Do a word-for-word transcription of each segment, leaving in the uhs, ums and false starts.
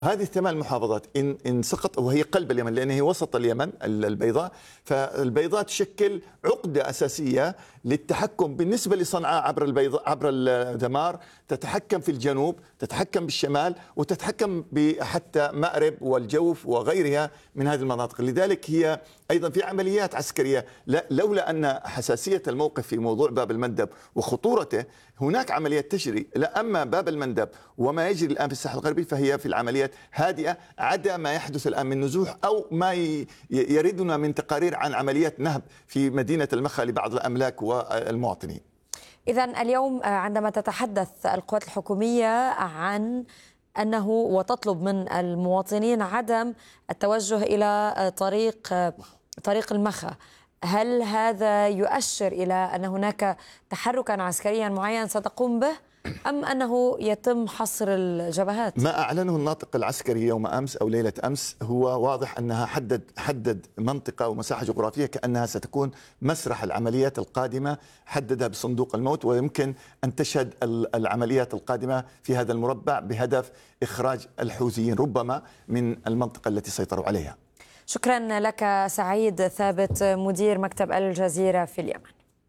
هذه الثمان محافظات إن إن سقط، وهي قلب اليمن لأنها هي وسط اليمن البيضاء، فالبيضاء تشكل عقدة أساسية للتحكم بالنسبة لصنعاء عبر البيضاء عبر الدمار، تتحكم في الجنوب، تتحكم بالشمال، وتتحكم حتى مأرب والجوف وغيرها من هذه المناطق. لذلك هي أيضا في عمليات عسكرية، لولا أن حساسية الموقف في موضوع باب المندب وخطورته هناك عمليات تجري. لا، أما باب المندب وما يجري الآن في الساحل الغربي فهي في العمليات هادئة، عدا ما يحدث الآن من نزوح أو ما يردنا من تقارير عن عمليات نهب في مدينة المخا لبعض الأملاك والمواطنين. إذن اليوم عندما تتحدث القوات الحكومية عن أنه وتطلب من المواطنين عدم التوجه إلى طريق طريق المخا، هل هذا يؤشر إلى أن هناك تحركا عسكريا معين ستقوم به أم أنه يتم حصر الجبهات؟ ما أعلنه الناطق العسكري يوم أمس أو ليلة أمس هو واضح أنها حدد حدد منطقة ومساحة جغرافية كأنها ستكون مسرح العمليات القادمة، حددها بصندوق الموت، ويمكن أن تشهد العمليات القادمة في هذا المربع بهدف إخراج الحوثيين ربما من المنطقة التي سيطروا عليها. شكرا لك سعيد ثابت، مدير مكتب الجزيرة في اليمن.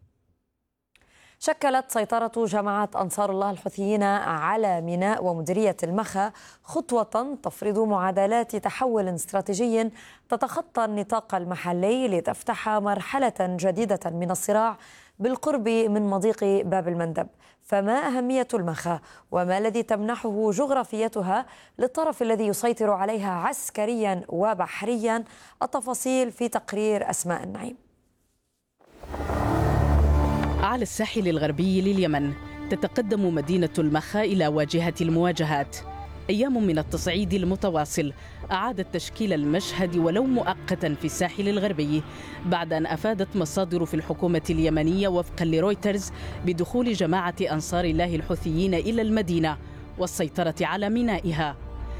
شكلت سيطرة جماعة أنصار الله الحوثيين على ميناء ومديرية المخا خطوة تفرض معادلات تحول استراتيجي تتخطى النطاق المحلي لتفتح مرحلة جديدة من الصراع بالقرب من مضيق باب المندب. فما أهمية المخا وما الذي تمنحه جغرافيتها للطرف الذي يسيطر عليها عسكريا وبحريا؟ التفاصيل في تقرير أسماء النعيم. على الساحل الغربي لليمن تتقدم مدينة المخا إلى واجهة المواجهات. أيام من التصعيد المتواصل أعادت تشكيل المشهد ولو مؤقتا في الساحل الغربي بعد أن أفادت مصادر في الحكومة اليمنية وفقا لرويترز بدخول جماعة أنصار الله الحوثيين إلى المدينة والسيطرة على مينائها.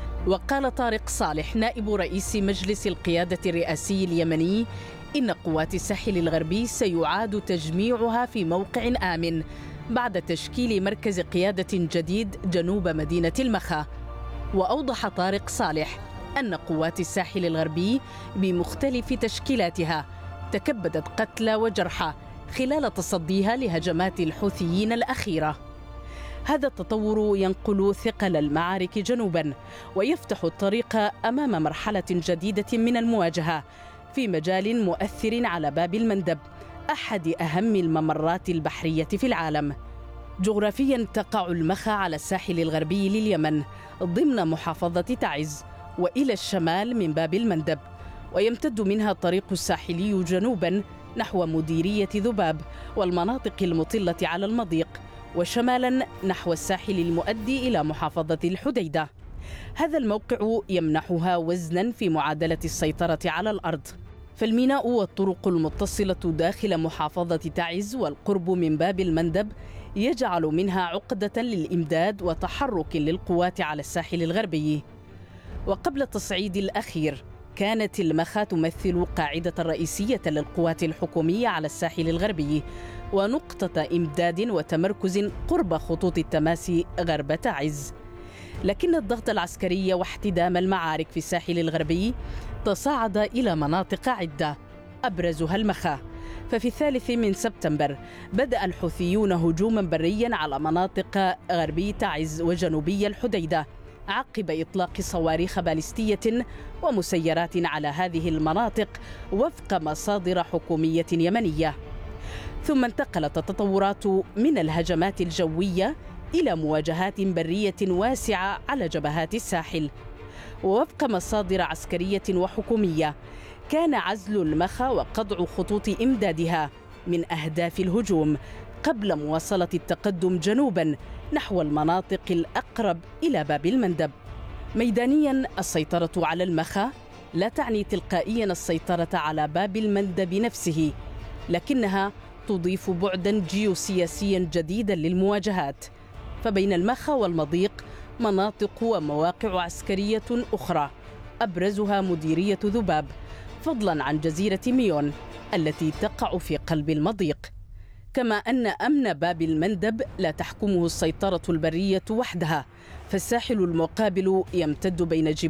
وقال طارق صالح نائب رئيس مجلس القيادة الرئاسي اليمني إن قوات الساحل الغربي سيعاد تجميعها في موقع آمن بعد تشكيل مركز قيادة جديد جنوب مدينة المخا. وأوضح طارق صالح أن قوات الساحل الغربي بمختلف تشكيلاتها تكبدت قتلى وجرحى خلال تصديها لهجمات الحوثيين الأخيرة. هذا التطور ينقل ثقل المعارك جنوبا ويفتح الطريق أمام مرحلة جديدة من المواجهة في مجال مؤثر على باب المندب، أحد أهم الممرات البحرية في العالم. جغرافيا تقع المخا على الساحل الغربي لليمن ضمن محافظة تعز وإلى الشمال من باب المندب، ويمتد منها الطريق الساحلي جنوبا نحو مديرية ذباب والمناطق المطلة على المضيق، وشمالا نحو الساحل المؤدي إلى محافظة الحديدة. هذا الموقع يمنحها وزنا في معادلة السيطرة على الأرض، فالميناء والطرق المتصلة داخل محافظة تعز والقرب من باب المندب يجعل منها عقدة للإمداد وتحرك للقوات على الساحل الغربي. وقبل التصعيد الأخير كانت المخا تمثل قاعدة رئيسية للقوات الحكومية على الساحل الغربي ونقطة إمداد وتمركز قرب خطوط التماس غرب تعز. لكن الضغط العسكري واحتدام المعارك في الساحل الغربي تصاعد إلى مناطق عدة أبرزها المخا. ففي الثالث من سبتمبر بدأ الحوثيون هجوما بريا على مناطق غربي تعز وجنوبي الحديدة عقب إطلاق صواريخ باليستية ومسيرات على هذه المناطق وفق مصادر حكومية يمنية. ثم انتقلت التطورات من الهجمات الجوية إلى مواجهات برية واسعة على جبهات الساحل. ووفق مصادر عسكرية وحكومية كان عزل المخا وقطع خطوط إمدادها من أهداف الهجوم قبل مواصلة التقدم جنوبا نحو المناطق الأقرب إلى باب المندب. ميدانيا السيطرة على المخا لا تعني تلقائيا السيطرة على باب المندب نفسه، لكنها تضيف بعدا جيوسياسيا جديدا للمواجهات. فبين المخا والمضيق مناطق ومواقع عسكرية أخرى أبرزها مديرية ذباب، فضلا عن جزيرة ميون التي تقع في قلب المضيق. كما أن أمن باب المندب لا تحكمه السيطرة البرية وحدها، فالساحل المقابل يمتد بين جبال